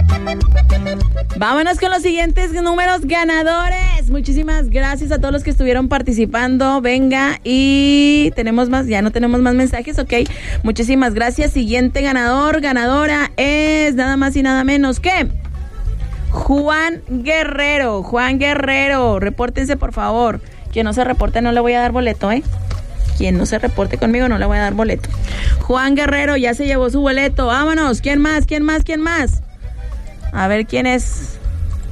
Vámonos con los siguientes números ganadores. Muchísimas gracias a todos los que estuvieron participando. Venga, y tenemos más, ya no tenemos más mensajes, ok. Muchísimas gracias. Siguiente ganador, ganadora es nada más y nada menos que Juan Guerrero. Juan Guerrero, repórtense por favor. Quien no se reporte no le voy a dar boleto, Quien no se reporte conmigo no le voy a dar boleto. Juan Guerrero ya se llevó su boleto. Vámonos. ¿Quién más? ¿Quién más? ¿Quién más? A ver quién es.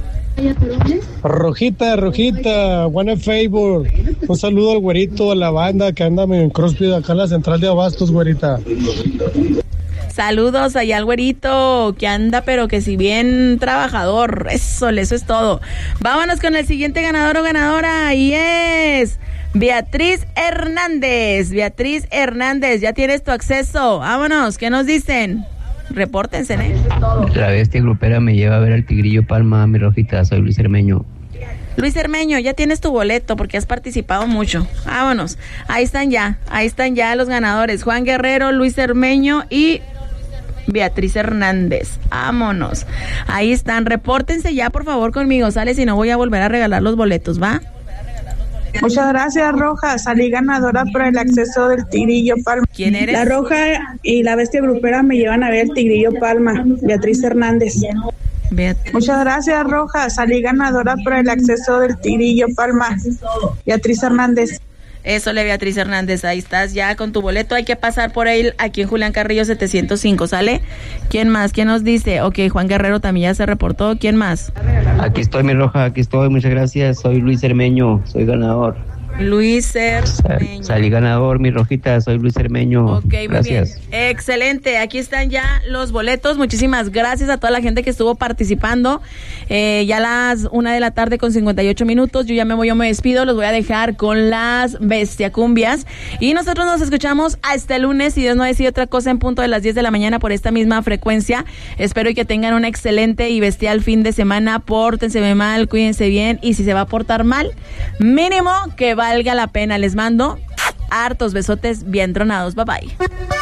Rojita, buena favor. Un saludo al güerito, a la banda que anda en CrossFit acá en la central de Abastos, güerita. Saludos allá al güerito que anda, pero que si bien trabajador. Eso es todo. Vámonos con el siguiente ganador o ganadora y es Beatriz Hernández. Beatriz Hernández, ya tienes tu acceso. Vámonos, ¿qué nos dicen? Repórtense, La bestia grupera me lleva a ver al Tigrillo Palma, mi Rojita. Soy Luis Hermeño. Luis Hermeño, ya tienes tu boleto porque has participado mucho. Vámonos, ahí están ya los ganadores. Juan Guerrero, Luis Hermeño y Beatriz Hernández. Vámonos, ahí están. Repórtense ya por favor conmigo, sale, si no voy a volver a regalar los boletos, ¿va? Muchas gracias, Roja. Salí ganadora por el acceso del Tigrillo Palma. ¿Quién eres? La Roja y la bestia grupera me llevan a ver el Tigrillo Palma. Beatriz Hernández. Muchas gracias, Roja. Salí ganadora por el acceso del Tigrillo Palma. Beatriz Hernández. Eso, Beatriz Hernández, ahí estás ya con tu boleto. Hay que pasar por él aquí en Julián Carrillo 705, ¿sale? ¿Quién más? ¿Quién nos dice? Ok, Juan Guerrero también ya se reportó. ¿Quién más? Aquí estoy, mi Roja, aquí estoy. Muchas gracias. Soy Luis Hermeño, soy ganador. Luis Hermeño. Salí ganador, mi Rojita, soy Luis Hermeño. Ok, gracias. Muy bien. Excelente, aquí están ya los boletos. Muchísimas gracias a toda la gente que estuvo participando. Ya las 1:58 p.m. Yo ya me despido, los voy a dejar con las bestiacumbias. Y nosotros nos escuchamos hasta el lunes, si Dios no decide otra cosa, en punto de las 10 de la mañana por esta misma frecuencia. Espero que tengan un excelente y bestial fin de semana. Pórtense mal, cuídense bien, y si se va a portar mal, mínimo que valga la pena. Les mando hartos besotes bien tronados. Bye bye.